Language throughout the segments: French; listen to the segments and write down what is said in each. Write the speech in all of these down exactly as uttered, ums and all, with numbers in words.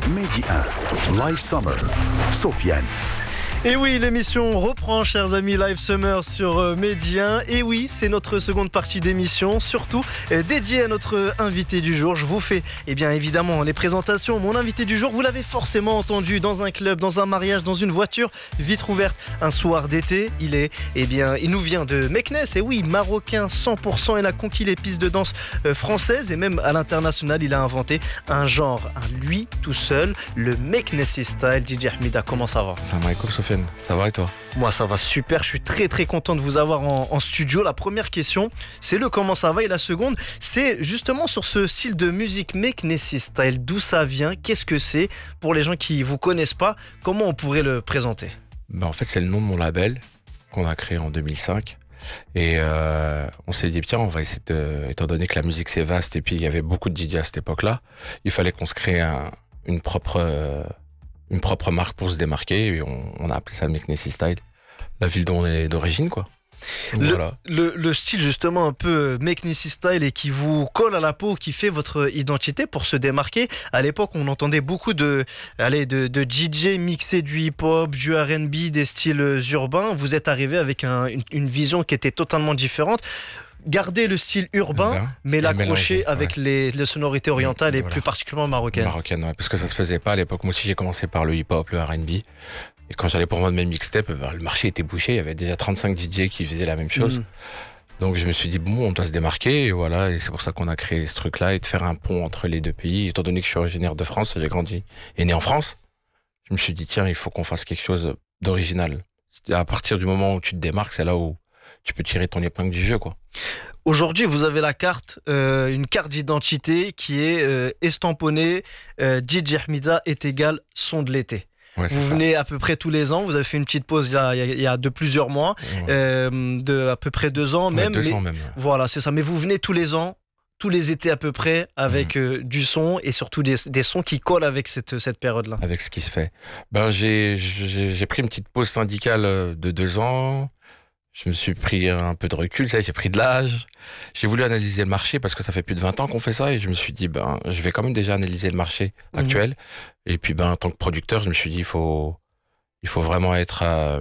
Mehdi un, Live Summer, Sofiane. Et oui, l'émission reprend, chers amis, Live Summer sur euh, Mehdi un. Et oui, c'est notre seconde partie d'émission, surtout euh, dédiée à notre invité du jour. Je vous fais, eh bien évidemment, les présentations. Mon invité du jour, vous l'avez forcément entendu dans un club, dans un mariage, dans une voiture, vitre ouverte, un soir d'été. Il est, eh bien, il nous vient de Meknes. Et oui, marocain cent pour cent. Il a conquis les pistes de danse euh, françaises et même à l'international, il a inventé un genre, à lui tout seul, le Meknessi style. D J Hamida, comment ça va? Salam alaikum Sofiane. Ça va et toi? Moi ça va super, je suis très très content de vous avoir en, en studio. La première question, c'est le comment ça va, et la seconde, c'est justement sur ce style de musique Meknessi style. D'où ça vient? Qu'est-ce que c'est? Pour les gens qui vous connaissent pas, comment on pourrait le présenter? Ben en fait, c'est le nom de mon label qu'on a créé en deux mille cinq. Et euh, on s'est dit, tiens, on va essayer de... Étant donné que la musique c'est vaste et puis il y avait beaucoup de D J à cette époque-là, il fallait qu'on se crée un, une propre... Euh, une propre marque pour se démarquer, et on, on a appelé ça Meknessi Style, la ville dont on est d'origine, quoi. Donc, le, voilà. le, le style justement un peu Meknessi Style et qui vous colle à la peau, qui fait votre identité pour se démarquer. À l'époque, on entendait beaucoup de, allez, de, de D J mixer du hip-hop, du R and B, des styles urbains. Vous êtes arrivé avec un, une, une vision qui était totalement différente. Garder le style urbain, ben, mais l'accrocher avec ouais. les, les sonorités orientales et voilà. plus particulièrement marocaines. Marocaines, ouais, parce que ça se faisait pas à l'époque. Moi aussi, j'ai commencé par le hip-hop, le R and B. Et quand j'allais pour vendre mes mixtapes, ben, le marché était bouché. Il y avait déjà trente-cinq D J qui faisaient la même chose. Mm. Donc je me suis dit, bon, on doit se démarquer. Et voilà, et c'est pour ça qu'on a créé ce truc-là et de faire un pont entre les deux pays. Étant donné que je suis originaire de France, j'ai grandi et né en France, je me suis dit, tiens, il faut qu'on fasse quelque chose d'original. À partir du moment où tu te démarques, c'est là où tu peux tirer ton épingle du jeu, quoi. Aujourd'hui, vous avez la carte, euh, une carte d'identité qui est euh, estamponnée euh, D J Hamida est égal son de l'été. Ouais, vous venez à peu près tous les ans. Vous avez fait une petite pause il y a, il y a de plusieurs mois, ouais. euh, de à peu près deux ans même. Ouais, deux mais, ans même. Ouais. Voilà, c'est ça. Mais vous venez tous les ans, tous les étés à peu près, avec mmh. euh, du son et surtout des, des sons qui collent avec cette, cette période-là. Avec ce qui se fait. Ben, j'ai, j'ai, j'ai pris une petite pause syndicale de deux ans. Je me suis pris un peu de recul, ça, j'ai pris de l'âge. J'ai voulu analyser le marché parce que ça fait plus de vingt ans qu'on fait ça et je me suis dit, ben, je vais quand même déjà analyser le marché mmh. actuel. Et puis, ben, en tant que producteur, je me suis dit, il faut, il faut vraiment être à,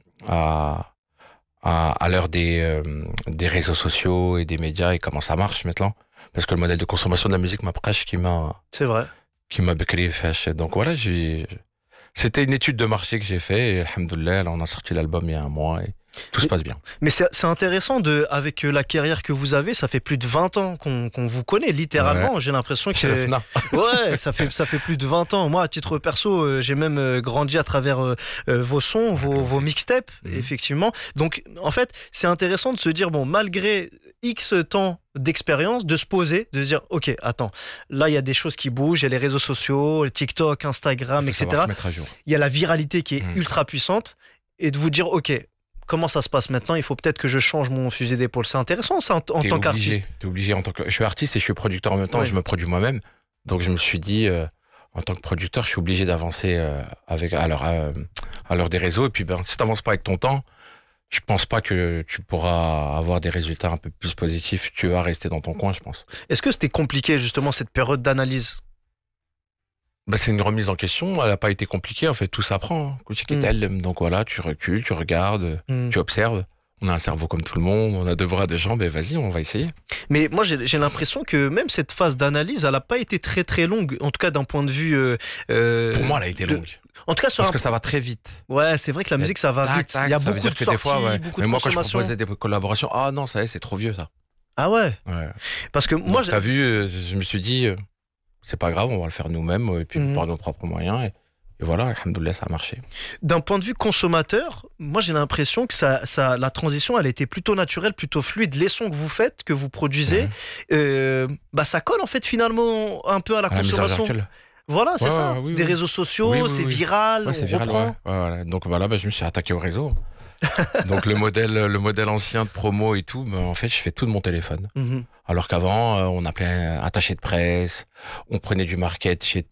à, à, à l'heure des, euh, des réseaux sociaux et des médias et comment ça marche maintenant. Parce que le modèle de consommation de la musique m'approche qui m'a, c'est vrai, qui m'a bécré fâche. Donc voilà, j'ai, c'était une étude de marché que j'ai fait et alhamdoulilah, là, on a sorti l'album il y a un mois et tout se passe bien. Mais c'est, c'est intéressant, de, avec la carrière que vous avez, ça fait plus de vingt ans qu'on, qu'on vous connaît, littéralement. Ouais. J'ai l'impression que... C'est le F N A. Ouais, ça fait, ça fait plus de vingt ans. Moi, à titre perso, j'ai même grandi à travers euh, vos sons, vos, vos mixtapes, mmh. effectivement. Donc, en fait, c'est intéressant de se dire, bon, malgré X temps d'expérience, de se poser, de se dire, ok, attends, là, il y a des choses qui bougent, il y a les réseaux sociaux, TikTok, Instagram, et cetera. Il y a la viralité qui est mmh. ultra puissante, et de vous dire, ok, comment ça se passe maintenant? Il faut peut-être que je change mon fusil d'épaule. C'est intéressant ça en, en tant obligé, qu'artiste. T'es obligé en tant que. Je suis artiste et je suis producteur en même temps. Ouais. Je me produis moi-même. Donc je me suis dit, euh, en tant que producteur, je suis obligé d'avancer euh, avec à l'heure euh, à l'heure des réseaux. Et puis, ben, si t'avances pas avec ton temps, je pense pas que tu pourras avoir des résultats un peu plus positifs. Tu vas rester dans ton coin, je pense. Est-ce que c'était compliqué justement cette période d'analyse? Bah, c'est une remise en question, elle n'a pas été compliquée, en fait, tout s'apprend. Mmh. Donc voilà, tu recules, tu regardes, mmh. tu observes. On a un cerveau comme tout le monde, on a deux bras, deux jambes, et vas-y, on va essayer. Mais moi, j'ai, j'ai l'impression que même cette phase d'analyse, elle n'a pas été très très longue, en tout cas d'un point de vue... Euh, euh, Pour moi, elle a été longue. De... En tout cas, sur Parce un... que ça va très vite. Ouais, c'est vrai que la musique, ça va tac, vite. Tac, Il y a beaucoup de sorties, fois, ouais. beaucoup Mais de moi, quand je proposais des collaborations, ah non, ça y est, c'est trop vieux, ça. Ah ouais, ouais. Parce que moi... T'as vu, je me suis dit... C'est pas grave, on va le faire nous-mêmes et puis mmh. par nos propres moyens. Et, et voilà, alhamdoulilah, ça a marché. D'un point de vue consommateur, moi j'ai l'impression que ça, ça, la transition, elle était plutôt naturelle, plutôt fluide. Les sons que vous faites, que vous produisez, mmh. euh, bah, ça colle en fait finalement un peu à la à consommation. La voilà, c'est ouais, ça. Ouais, oui, Des oui. réseaux sociaux, oui, oui, c'est oui. viral, ouais, on c'est viral, reprend. Ouais. Ouais, voilà. Donc voilà, bah, je me suis attaqué au réseau. Donc le modèle, le modèle ancien de promo et tout, ben, en fait, je fais tout de mon téléphone. Mmh. Alors qu'avant, on appelait un attaché de presse, on prenait du market chez